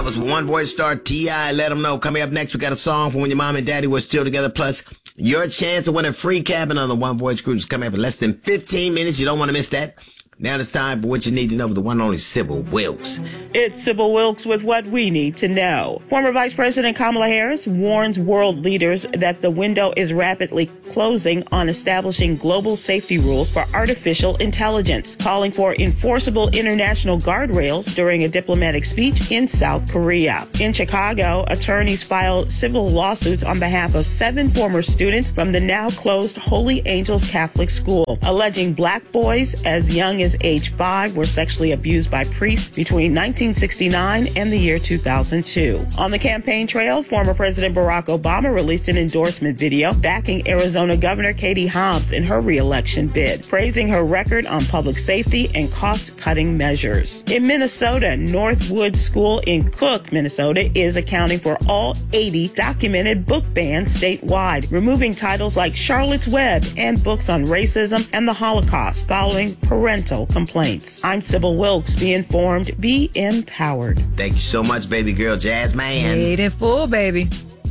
That was One Voice star T.I. Let Them Know. Coming up next, we got a song from when your mom and daddy were still together. Plus, your chance to win a free cabin on the One Voice cruise is coming up in less than 15 minutes. You don't want to miss that. Now it's time for what you need to know with the one and only Sybil Wilkes. It's Sybil Wilkes with what we need to know. Former Vice President Kamala Harris warns world leaders that the window is rapidly closing on establishing global safety rules for artificial intelligence, calling for enforceable international guardrails during a diplomatic speech in South Korea. In Chicago, attorneys filed civil lawsuits on behalf of 7 former students from the now closed Holy Angels Catholic School, alleging black boys as young as age 5 were sexually abused by priests between 1969 and the year 2002. On the campaign trail, former President Barack Obama released an endorsement video backing Arizona Governor Katie Hobbs in her re-election bid, praising her record on public safety and cost-cutting measures. In Minnesota, Northwood School in Cook, Minnesota, is accounting for all 80 documented book bans statewide, removing titles like Charlotte's Web and books on racism and the Holocaust following parental complaints. I'm Sybil Wilkes. Be informed, be empowered. Thank you so much, baby girl Jazz Man. Paid in full, baby.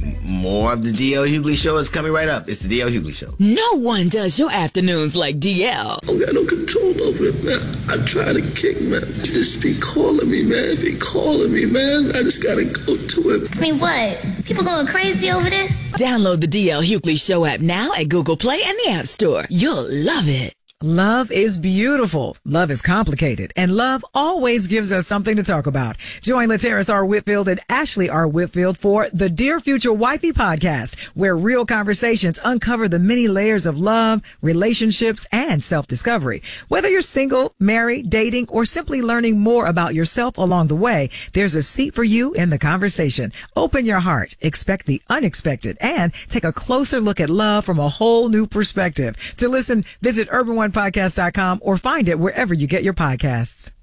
More of the D.L. Hughley Show is coming right up. It's the D.L. Hughley Show. No one does your afternoons like DL. I don't got no control over it, man. I try to kick, man. Just be calling me, man. Be calling me, man. I just gotta go to it. I mean, what? People going crazy over this? Download the DL Hughley Show app now at Google Play and the App Store. You'll love it. Love is beautiful. Love is complicated. And love always gives us something to talk about. Join LaTerrace R. Whitfield and Ashley R. Whitfield for the Dear Future Wifey podcast, where real conversations uncover the many layers of love, relationships, and self-discovery. Whether you're single, married, dating, or simply learning more about yourself along the way, there's a seat for you in the conversation. Open your heart, expect the unexpected, and take a closer look at love from a whole new perspective. To listen, visit UrbanOnePodcast.com or find it wherever you get your podcasts.